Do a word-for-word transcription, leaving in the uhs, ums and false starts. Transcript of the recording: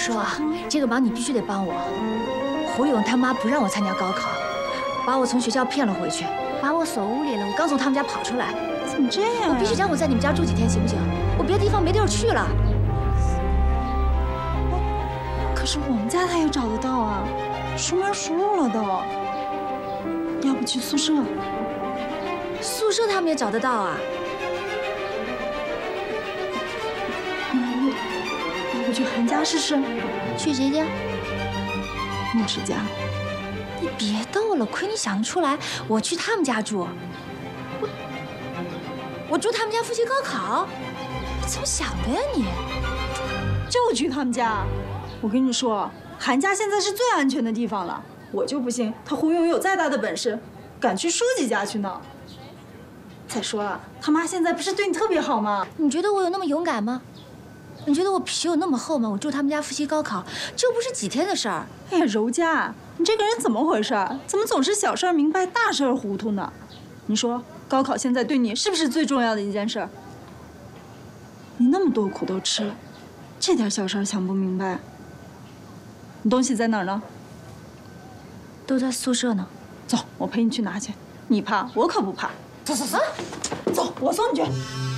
说啊，这个忙你必须得帮我。胡勇他妈不让我参加高考，把我从学校骗了回去，把我锁屋里了。我刚从他们家跑出来， 怎么这样、啊？ 我必须让我在你们家住几天，行不行？我别的地方没地儿去了。 可是我们家他也找得到啊，熟门熟路了都。要不去宿舍？ 宿舍他们也找得到啊。 嗯，要不去韩家试试？ 去谁家？ 牧师家。 你别逗了，亏你想得出来，我去他们家住。我我住他们家复习高考，你怎么想的呀你？ 就去他们家。我跟你说，韩家现在是最安全的地方了。我就不信他胡勇有再大的本事，敢去书记家去闹。再说了，他妈现在不是对你特别好吗？ 你觉得我有那么勇敢吗？你觉得我皮有那么厚吗？我住他们家复习高考，就不是几天的事儿。 哎呀，柔嘉，你这个人怎么回事？怎么总是小事明白，大事糊涂呢？你说高考现在对你是不是最重要的一件事？你那么多苦都吃了，这点小事想不明白？你东西在哪儿呢？ 都在宿舍呢。 走，我陪你去拿去。你怕，我可不怕。走走走，走，我送你去。